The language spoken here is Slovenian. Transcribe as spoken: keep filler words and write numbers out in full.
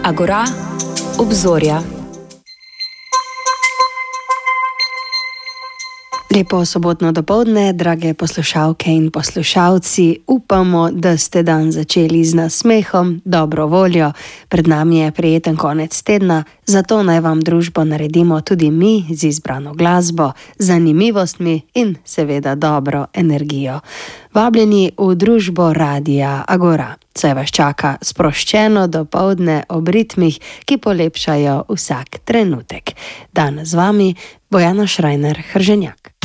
Agora, obzorja. Lepo sobotno dopoldne, drage poslušalke in poslušalci. Upamo, da ste dan začeli z nasmehom, dobro voljo. Pred nami je prijeten konec tedna, zato naj vam družbo naredimo tudi mi z izbrano glasbo, zanimivostmi in seveda dobro energijo. Vabljeni v družbo Radia Agora. Saj vas čaka sproščeno dopoldne ob ritmih, ki polepšajo vsak trenutek. Danes z vami Bojana Šrajner Hrženjak.